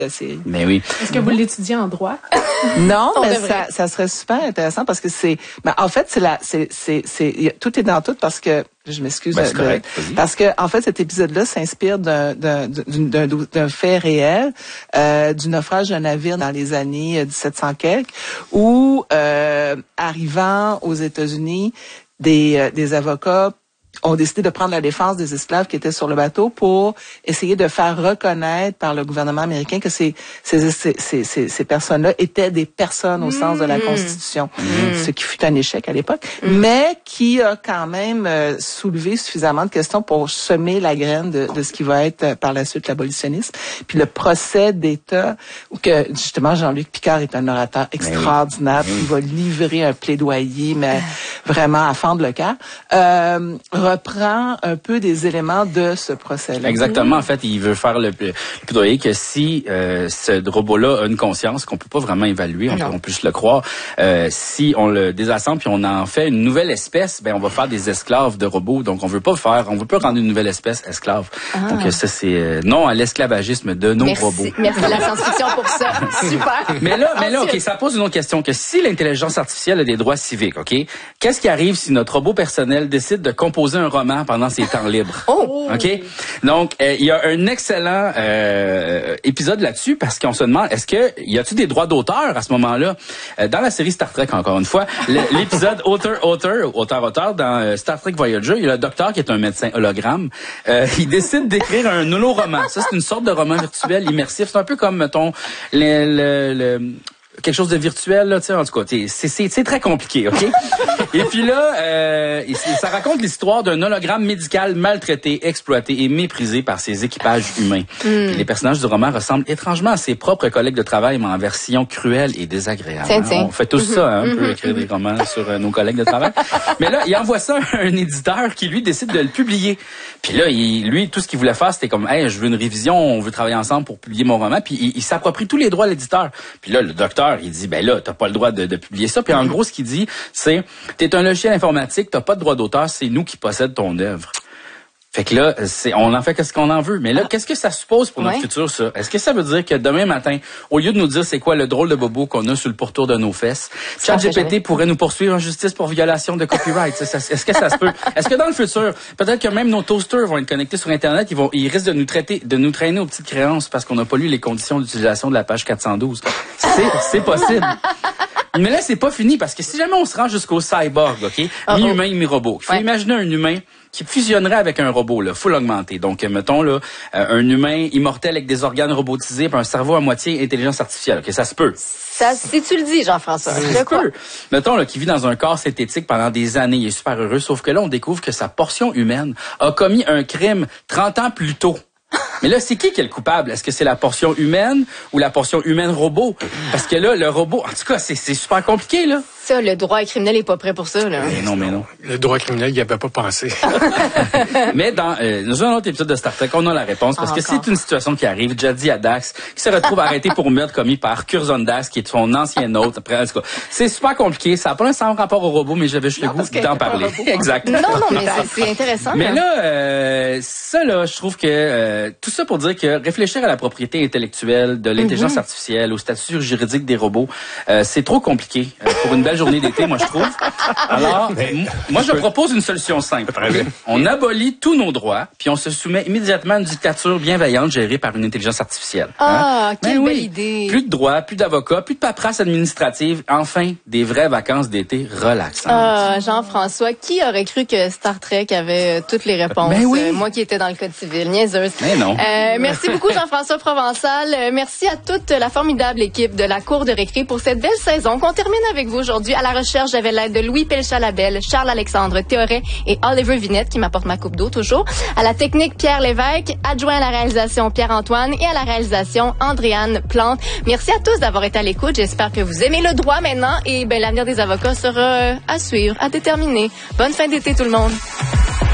la série. Mais oui. Est-ce que vous l'étudiez en droit? Non, mais ça serait super intéressant parce que en fait, tout est dans tout parce que, je m'excuse, c'est correct, parce que, en fait, cet épisode-là s'inspire d'un fait réel, du naufrage d'un navire dans les années 1700 quelques, où, arrivant aux États-Unis, des avocats ont décidé de prendre la défense des esclaves qui étaient sur le bateau pour essayer de faire reconnaître par le gouvernement américain que ces personnes-là étaient des personnes au sens de la Constitution, ce qui fut un échec à l'époque, mais qui a quand même soulevé suffisamment de questions pour semer la graine de ce qui va être par la suite l'abolitionnisme. Puis le procès d'État, où que justement Jean-Luc Picard est un orateur extraordinaire, il va livrer un plaidoyer, mais vraiment à fendre le cœur, reprend un peu des éléments de ce procès-là. Exactement. En fait, il veut faire le plaidoyer que si ce robot-là a une conscience qu'on peut pas vraiment évaluer, on peut juste le croire, si on le désassemble puis on en fait une nouvelle espèce, ben on va faire des esclaves de robots. Donc on veut pas rendre une nouvelle espèce esclave. Donc ça c'est non à l'esclavagisme de nos robots. Merci la science-fiction pour ça. Super. Mais là, OK, ça pose une autre question, que si l'intelligence artificielle a des droits civiques, OK, qu'est-ce qui arrive si notre robot personnel décide de composer un roman pendant ses temps libres? OK? Donc, il y a un excellent épisode là-dessus parce qu'on se demande, y a-t-il des droits d'auteur à ce moment-là? Dans la série Star Trek, encore une fois, l'épisode auteur dans Star Trek Voyager, il y a le docteur qui est un médecin hologramme. Il décide d'écrire un holo-roman. Ça, c'est une sorte de roman virtuel immersif. C'est un peu comme, mettons, quelque chose de virtuel, là, tu sais, en tout cas, c'est très compliqué, OK? Et puis là, ça raconte l'histoire d'un hologramme médical maltraité, exploité et méprisé par ses équipages humains. Puis les personnages du roman ressemblent étrangement à ses propres collègues de travail, mais en version cruelle et désagréable. On fait tous ça, hein, un peu écrire des romans sur nos collègues de travail. Mais là, il envoie ça à un éditeur qui, lui, décide de le publier. Puis là, lui, tout ce qu'il voulait faire, c'était comme, hey, je veux une révision, on veut travailler ensemble pour publier mon roman. Puis il s'approprie tous les droits à l'éditeur. Puis là, le docteur, il dit, ben là, t'as pas le droit de publier ça. Puis en gros, ce qu'il dit, c'est, t'es un logiciel informatique, t'as pas de droit d'auteur, c'est nous qui possèdent ton œuvre. Fait que là, on en fait qu'est-ce qu'on en veut. Mais là, qu'est-ce que ça suppose pour notre futur, ça? Est-ce que ça veut dire que demain matin, au lieu de nous dire c'est quoi le drôle de bobo qu'on a sur le pourtour de nos fesses, ChatGPT pourrait nous poursuivre en justice pour violation de copyright? Est-ce que ça se peut? Est-ce que dans le futur, peut-être que même nos toasters vont être connectés sur Internet, ils risquent de nous traîner aux petites créances parce qu'on n'a pas lu les conditions d'utilisation de la page 412? C'est possible. Mais là, c'est pas fini parce que si jamais on se rend jusqu'au cyborg, OK? Mi-humain, mi-robot. Il faut imaginer un humain qui fusionnerait avec un robot, là, full augmenté. Donc, mettons, là, un humain immortel avec des organes robotisés et un cerveau à moitié intelligence artificielle. OK, ça se peut. Ça, si tu le dis, Jean-François. Ça se peut. Mettons, là, qui vit dans un corps synthétique pendant des années, il est super heureux, sauf que là, on découvre que sa portion humaine a commis un crime 30 ans plus tôt. Mais là, c'est qui est le coupable? Est-ce que c'est la portion humaine ou la portion humaine-robot? Parce que là, le robot, en tout cas, c'est super compliqué, là. Ça, le droit criminel est pas prêt pour ça, là. Mais non. Le droit criminel, il n'y avait pas pensé. Mais dans un autre épisode de Star Trek, on a la réponse, parce que c'est une situation qui arrive. Jadzia Dax, qui se retrouve arrêté pour meurtre commis par Curzon Dax, qui est son ancien hôte. Après, en tout cas, c'est super compliqué. Ça n'a pas un rapport au robot, mais j'avais juste le goût d'en parler. Exact. Non, mais c'est intéressant. Mais là, ça, là, je trouve que tout ça pour dire que réfléchir à la propriété intellectuelle de l'intelligence artificielle, au statut juridique des robots, c'est trop compliqué pour une belle journée d'été, moi, je trouve. Alors, moi, je propose une solution simple. On abolit tous nos droits, puis on se soumet immédiatement à une dictature bienveillante gérée par une intelligence artificielle. Quelle belle idée. Plus de droits, plus d'avocats, plus de paperasse administrative. Enfin, des vraies vacances d'été relaxantes. Jean-François, qui aurait cru que Star Trek avait toutes les réponses? Moi qui étais dans le code civil, niaiseuse. Mais non. Merci beaucoup, Jean-François Provençal. Merci à toute la formidable équipe de la Cour de récré pour cette belle saison qu'on termine avec vous aujourd'hui. À la recherche, j'avais l'aide de Louis Pelchat-Labelle, Charles-Alexandre Théoret et Oliver Vinette qui m'apporte ma coupe d'eau toujours. À la technique, Pierre Lévesque, adjoint à la réalisation, Pierre-Antoine et à la réalisation, Andréane Plante. Merci à tous d'avoir été à l'écoute. J'espère que vous aimez le droit maintenant et l'avenir des avocats sera à suivre, à déterminer. Bonne fin d'été tout le monde.